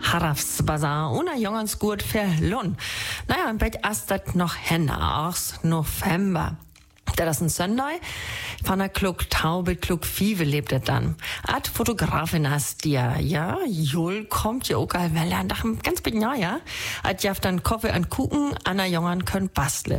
Harafsbazar und jongens gut verloren. Naja, ein Bett astet noch Hände aus November. Das ist ein Sonntag. Von der Klug Taube, Klug Fieve lebt er dann. Ad Fotografin hast dir, ja, Jul kommt ja auch weil er nach einem ganz bitten Jahr, ja. Ad jaft dann Kaffee an Kuchen, Anna Jongern können basteln.